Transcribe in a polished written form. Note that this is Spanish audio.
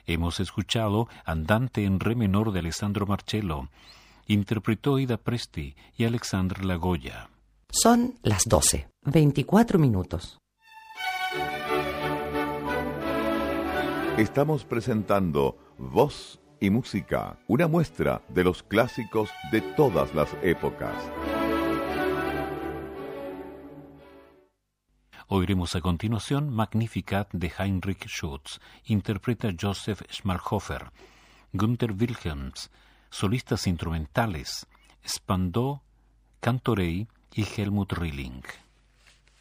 Hemos escuchado Andante en re menor de Alessandro Marcello. Interpretó Ida Presti y Alexandre Lagoya. Son las 12:24. Estamos presentando Voz y Música, una muestra de los clásicos de todas las épocas. Oiremos a continuación Magnificat de Heinrich Schütz, interpreta Joseph Schmalhofer, Günther Wilhelms, solistas instrumentales, Spandau, Cantorei y Helmut Rilling.